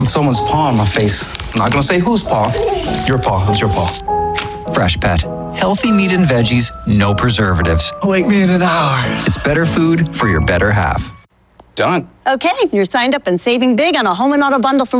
with someone's paw on my face. I'm not gonna say whose paw. Your paw. It's your paw. Freshpet. Healthy meat and veggies, no preservatives. Wake me in an hour. It's better food for your better half. Done. Okay, you're signed up and saving big on a home and auto bundle from